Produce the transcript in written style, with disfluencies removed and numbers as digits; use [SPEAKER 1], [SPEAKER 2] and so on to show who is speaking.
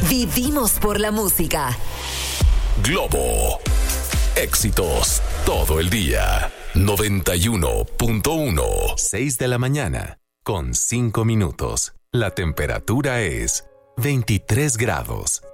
[SPEAKER 1] Vivimos por la música.
[SPEAKER 2] Globo. Éxitos todo el día. 91.1.
[SPEAKER 3] 6 de la mañana, con 5 minutos. La temperatura es 23 grados.